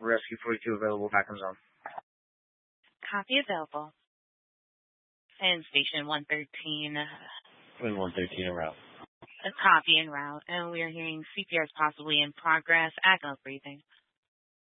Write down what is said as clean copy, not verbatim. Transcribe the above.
Rescue 42 available back on zone. Copy available. And station 113. Twin 113 en route. A copy en route. And we are hearing CPR is possibly in progress. Acting breathing.